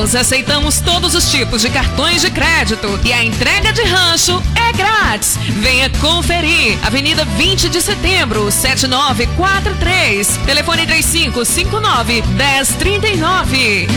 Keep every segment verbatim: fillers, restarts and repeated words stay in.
Pneus, aceitamos todos os tipos de cartões de crédito e a entrega de rancho é grátis. Venha conferir. Avenida vinte de setembro, sete nove quatro três. Telefone três cinco cinco nove, um zero três nove.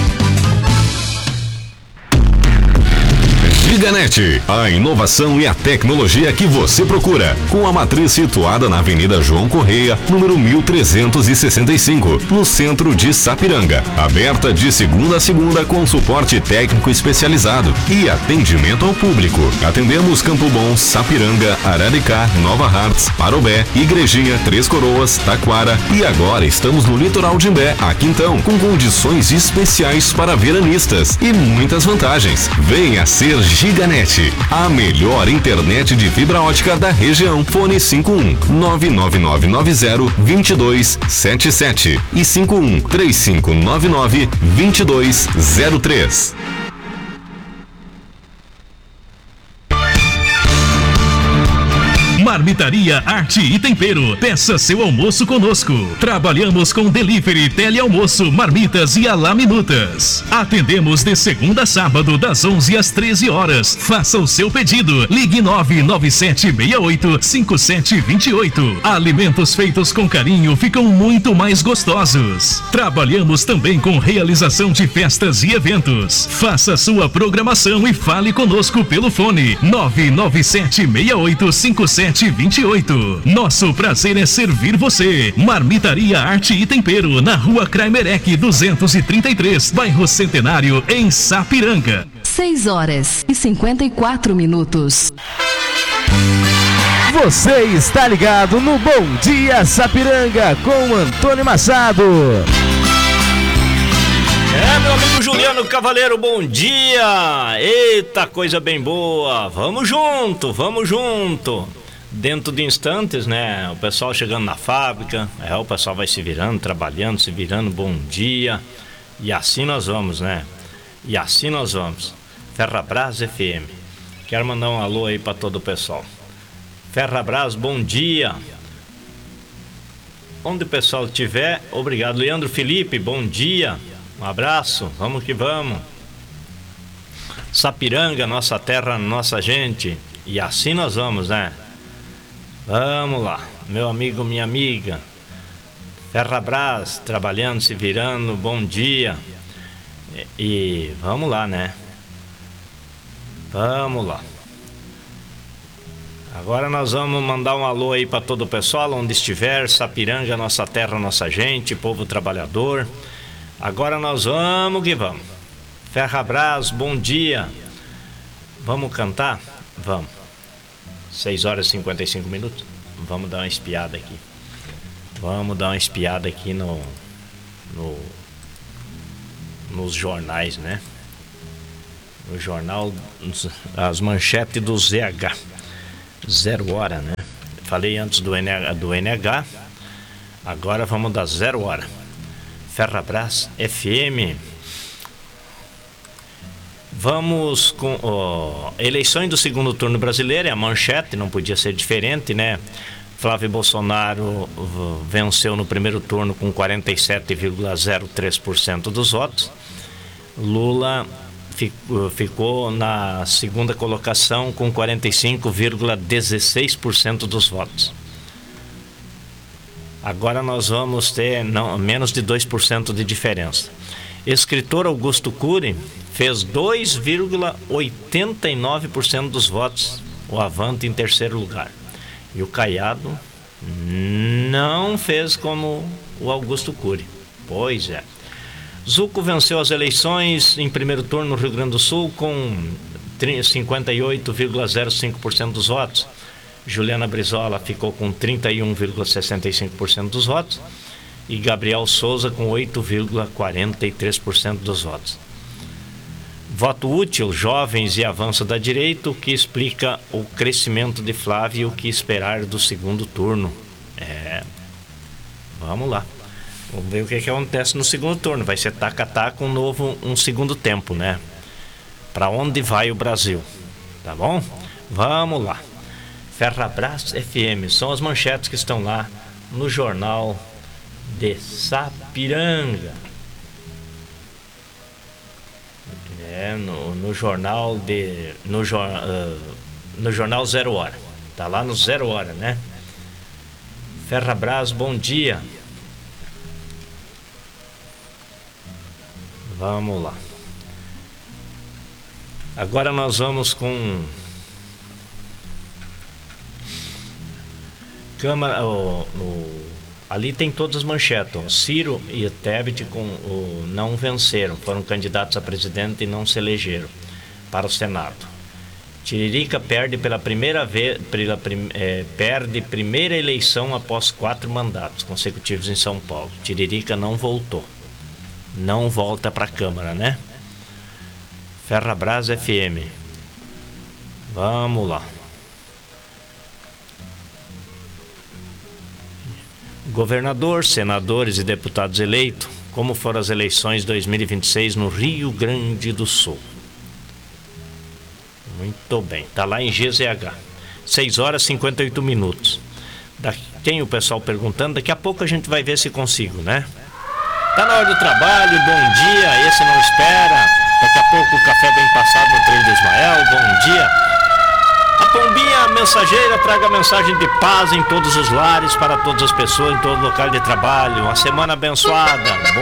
Giganet, a inovação e a tecnologia que você procura, com a matriz situada na Avenida João Correia, número mil trezentos e sessenta e cinco, no centro de Sapiranga. Aberta de segunda a segunda com suporte técnico especializado e atendimento ao público. Atendemos Campo Bom, Sapiranga, Araricá, Nova Hartz, Parobé, Igrejinha, Três Coroas, Taquara e agora estamos no litoral de Imbé, aqui então, com condições especiais para veranistas e muitas vantagens. Venha ser Giganet, a melhor internet de fibra ótica da região. Fone cinco um nove nove nove nove zero dois dois sete sete e cinco um três cinco nove nove dois dois zero três. Marmitaria Arte e Tempero. Peça seu almoço conosco. Trabalhamos com delivery, telealmoço, marmitas e alaminutas. Atendemos de segunda a sábado, das onze às treze horas. Faça o seu pedido. Ligue nove nove sete seis oito cinco sete dois oito. Alimentos feitos com carinho ficam muito mais gostosos. Trabalhamos também com realização de festas e eventos. Faça sua programação e fale conosco pelo fone nove nove sete seis oito cinco sete dois oito. Nosso prazer é servir você. Marmitaria Arte e Tempero, na Rua Kraimerek duzentos e trinta e três, bairro Centenário, em Sapiranga. seis horas e cinquenta e quatro minutos. Você está ligado no Bom Dia Sapiranga com Antônio Machado. É, meu amigo Juliano Cavaleiro, bom dia! Eita, coisa bem boa! Vamos junto, vamos junto! Dentro de instantes, né? O pessoal chegando na fábrica, é, o pessoal vai se virando, trabalhando, se virando, bom dia. E assim nós vamos, né? E assim nós vamos. Ferrabras F M. Quero mandar um alô aí para todo o pessoal. Ferrabras, bom dia. Onde o pessoal estiver, obrigado. Leandro Felipe, bom dia. Um abraço, vamos que vamos. Sapiranga, nossa terra, nossa gente. E assim nós vamos, né? Vamos lá, meu amigo, minha amiga. Ferrabras, trabalhando, se virando, bom dia. E, e vamos lá, né? Vamos lá. Agora nós vamos mandar um alô aí para todo o pessoal, onde estiver. Sapiranga, nossa terra, nossa gente, povo trabalhador. Agora nós vamos que vamos. Ferrabras, bom dia. Vamos cantar? Vamos. seis horas e cinquenta e cinco minutos. Vamos dar uma espiada aqui. Vamos dar uma espiada aqui no, no nos jornais, né? No jornal, as manchetes do Z H. Zero hora, né? Falei antes do N H, do N H. Agora vamos dar zero hora. Ferrabras F M. Vamos com ó, eleições do segundo turno brasileiro, é a manchete, não podia ser diferente, né? Flávio Bolsonaro venceu no primeiro turno com quarenta e sete vírgula zero três por cento dos votos. Lula ficou, ficou na segunda colocação com quarenta e cinco vírgula dezesseis por cento dos votos. Agora nós vamos ter não, menos de dois por cento de diferença. Escritor Augusto Cury fez dois vírgula oitenta e nove por cento dos votos, o Avante em terceiro lugar. E o Caiado não fez como o Augusto Cury. Pois é. Zucco venceu as eleições em primeiro turno no Rio Grande do Sul com cinquenta e oito vírgula zero cinco por cento dos votos. Juliana Brizola ficou com trinta e um vírgula sessenta e cinco por cento dos votos. E Gabriel Souza com oito vírgula quarenta e três por cento dos votos. Voto útil, jovens e avanço da direita, o que explica o crescimento de Flávio e o que esperar do segundo turno. É, vamos lá. Vamos ver o que, que acontece no segundo turno. Vai ser taca-taca um novo, um segundo tempo, né? Para onde vai o Brasil? Tá bom? Vamos lá. Ferrabras F M, são as manchetes que estão lá no jornal de Sapiranga. É, no, no jornal de. No, uh, no jornal Zero Hora. Tá lá no Zero Hora, né? Ferrabras, bom dia. Vamos lá. Agora nós vamos com Câmara. O, o, ali tem todas as manchetes. Ó. Ciro e Tebet com o, não venceram, foram candidatos a presidente e não se elegeram para o Senado. Tiririca perde pela primeira vez, pela, é, perde primeira eleição após quatro mandatos consecutivos em São Paulo. Tiririca não voltou. Não volta para a Câmara, né? Ferrabras F M. Vamos lá. Governador, senadores e deputados eleitos. Como foram as eleições dois mil e vinte e seis no Rio Grande do Sul? Muito bem. Tá lá em G Z H. seis horas e cinquenta e oito minutos. Da... Tem o pessoal perguntando. Daqui a pouco a gente vai ver se consigo, né? Tá na hora do trabalho, bom dia, esse não espera. Daqui a pouco o café bem passado no trem do Ismael, bom dia. A pombinha mensageira traga mensagem de paz em todos os lares, para todas as pessoas, em todo local de trabalho. Uma semana abençoada.